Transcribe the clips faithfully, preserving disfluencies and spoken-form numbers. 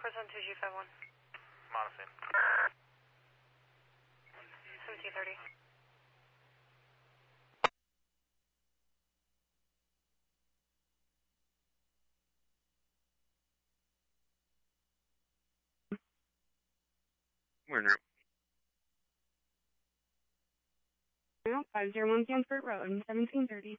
course on two G five one. Modify. seventeen thirty. We're in route. five zero one Sanford Road, seventeen thirty.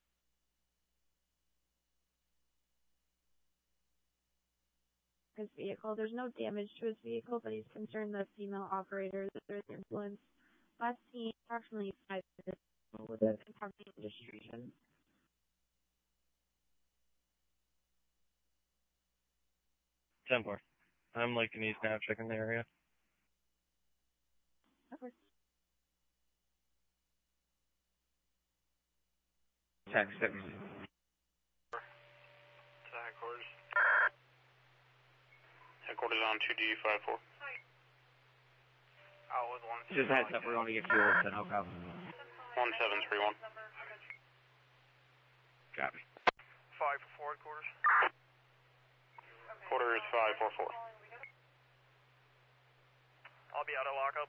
His vehicle. There's no damage to his vehicle, but he's concerned that female operator is under the influence. Last seen approximately five minutes with a contaminated distribution. ten four. I'm Lake Denise now, checking the area. Of course. Text six. To headquarters. Headquarters on two D five four. Oh, with one. Just heads up, we're going to get fuel, so no problem. one seven three one. Copy. Five for four quarters. Quarters five four four. I'll be out of lockup.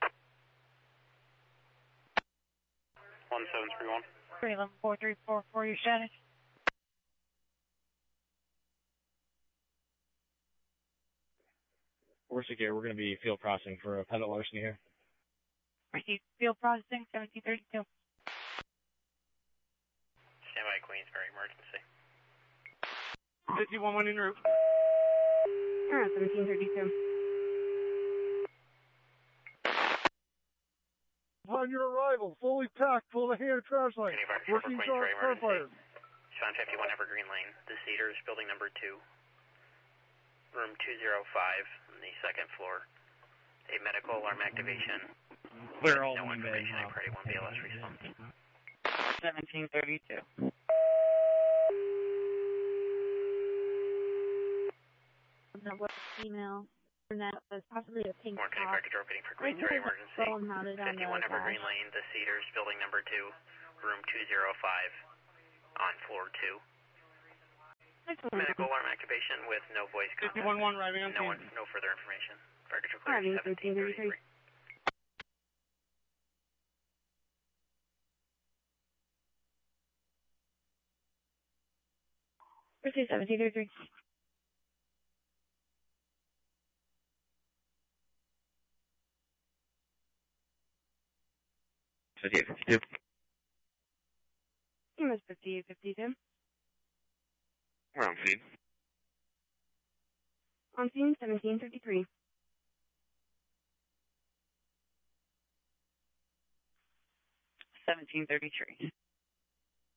one seven three one. three one four three four four, your status. We're secure. We're going to be field processing for a pedal larceny here. Received field processing, seventeen thirty-two. Standby Queensbury emergency. fifty-one one en route. Around seventeen thirty-two. Upon your arrival, fully packed, full of hand trash line. Working car, car fire. Sean fifty-one Evergreen Lane, the Cedars, building number two. Room two oh five on the second floor. A medical alarm activation. Clear all No one bay. information. I pray one B L S response. seventeen thirty-two. That was female. Brunette was possibly a pink More top. package orbiting for Queensbury emergency. Well mounted on the fifty-one Evergreen dash. Lane, the Cedars, building number two. Room two oh five on floor two. Medical alarm activation with no voice contact. fifty-one one arriving on No, one, scene. no further information. Package Arriving required seventeen thirty-three. Receive seventeen thirty-three. fifty-eight fifty-two. It was fifty-eight fifty-two. We're on feed. On scene, seventeen thirty-three. seventeen thirty-three.